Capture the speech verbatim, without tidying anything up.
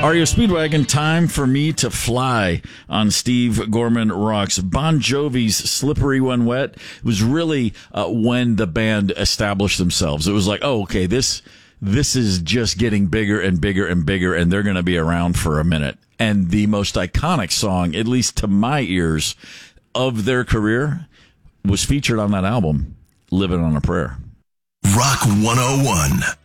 R E O Speedwagon, Time for Me to Fly on Steve Gorman Rocks. Bon Jovi's Slippery When Wet was really uh, when the band established themselves. It was like, oh, okay, this this is just getting bigger and bigger and bigger, and they're going to be around for a minute. And the most iconic song, at least to my ears, of their career was featured on that album, Living on a Prayer. Rock one oh one.